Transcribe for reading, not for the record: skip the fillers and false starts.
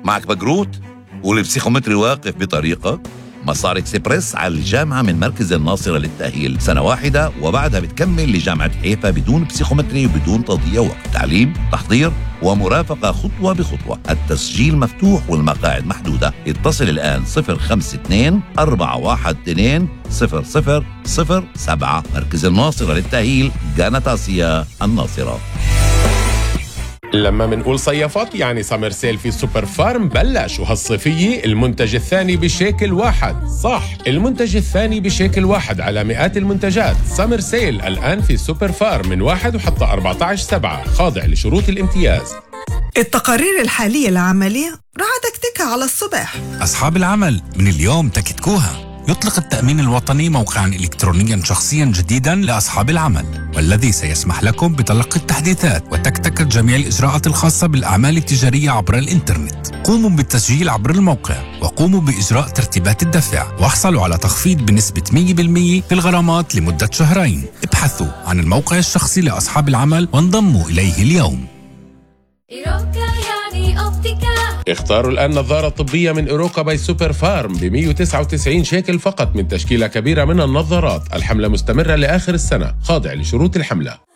معك بقروت والبسيخومتري واقف بطريقك؟ مسار اكسبرس على الجامعة من مركز الناصرة للتأهيل، سنة واحدة وبعدها بتكمل لجامعة حيفا بدون بسيخومتري وبدون تضييع وقت. تعليم، تحضير ومرافقة خطوة بخطوة. التسجيل مفتوح والمقاعد محدودة. اتصل الآن 052-412-0007. مركز الناصرة للتأهيل، جانت آسيا الناصرة. لما منقول صيفات يعني سمر سيل في سوبر فارم بلش، وهالصيفية المنتج الثاني بشيكل واحد. صح، المنتج الثاني بشيكل واحد على مئات المنتجات. سمر سيل الآن في سوبر فارم من 1 وحتى 14/7، خاضع لشروط الامتياز. التقارير الحالية العملية راح تكتكها على الصبح. أصحاب العمل من اليوم تكتكوها. يطلق التأمين الوطني موقعاً إلكترونياً شخصياً جديداً لأصحاب العمل، والذي سيسمح لكم بتلقي التحديثات وتكتكة جميع الإجراءات الخاصة بالأعمال التجارية عبر الإنترنت. قوموا بالتسجيل عبر الموقع وقوموا بإجراء ترتيبات الدفع، واحصلوا على تخفيض بنسبة 100% في الغرامات لمدة شهرين. ابحثوا عن الموقع الشخصي لأصحاب العمل وانضموا إليه اليوم. اختاروا الآن نظارة طبية من إيروكا باي سوبر فارم ب199 شيكل فقط من تشكيلة كبيرة من النظارات. الحملة مستمرة لآخر السنة، خاضع لشروط الحملة.